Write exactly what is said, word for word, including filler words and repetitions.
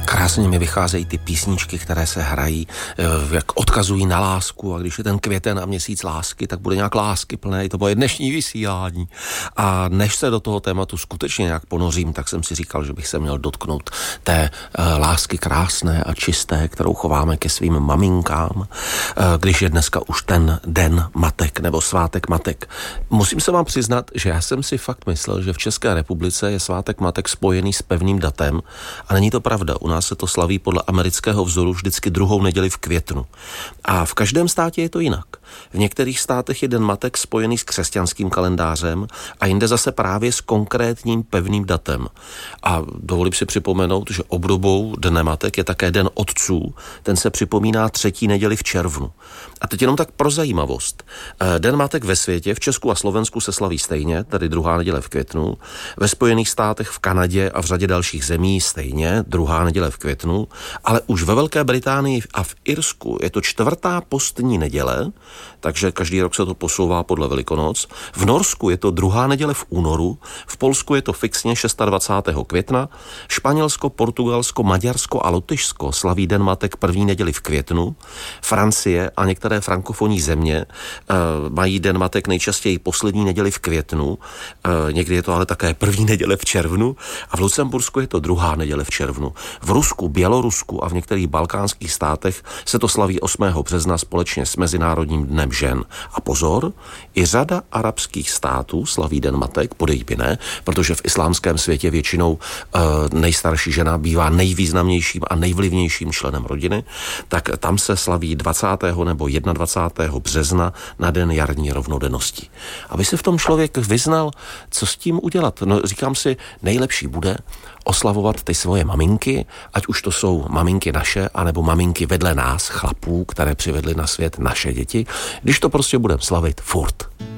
Krásně mi vycházejí ty písničky, které se hrají, jak odkazují na lásku, a když je ten květen a měsíc lásky, tak bude nějak lásky plné, i to moje dnešní vysílání. A než se do toho tématu skutečně nějak ponořím, tak jsem si říkal, že bych se měl dotknout té uh, lásky krásné a čisté, kterou chováme ke svým maminkám, uh, když je dneska už ten den matek nebo svátek matek. Musím se vám přiznat, že já jsem si fakt myslel, že v České republice je svátek matek spojený s pevným datem, a není to pravda. U nás se to slaví podle amerického vzoru vždycky druhou neděli v květnu. A v každém státě je to jinak. V některých státech je Den matek spojený s křesťanským kalendářem a jinde zase právě s konkrétním pevným datem. A dovolím si připomenout, že obdobou Dne matek je také Den otců. Ten se připomíná třetí neděli v červnu. A teď jenom tak pro zajímavost. Den matek ve světě, v Česku a Slovensku se slaví stejně, tedy druhá neděle v květnu. Ve Spojených státech, v Kanadě a v řadě dalších zemí stejně, druhá neděle v květnu, ale už ve Velké Británii a v Irsku je to čtvrtá postní neděle, takže každý rok se to posouvá podle Velikonoc. V Norsku je to druhá neděle v únoru, v Polsku je to fixně dvacátého šestého května, Španělsko, Portugalsko, Maďarsko a Lotyšsko slaví Den matek první neděli v květnu, Francie a některé frankofonní země e, mají Den matek nejčastěji poslední neděli v květnu, e, někdy je to ale také první neděle v červnu a v Lucembursku je to druhá neděle v červnu. V Rusku, Bělorusku a v některých balkánských státech se to slaví osmého března společně s Mezinárodním dnem žen. A pozor, i řada arabských států slaví Den matek, podejby ne, protože v islámském světě většinou e, nejstarší žena bývá nejvýznamnějším a nejvlivnějším členem rodiny, tak tam se slaví dvacátého nebo dvacátého prvního března na Den jarní rovnodennosti. Aby se v tom člověk vyznal, co s tím udělat. No, říkám si, nejlepší bude oslavovat ty svoje maminky, ať už to jsou maminky naše, anebo maminky vedle nás, chlapů, které přivedly na svět naše děti, když to prostě budeme slavit furt.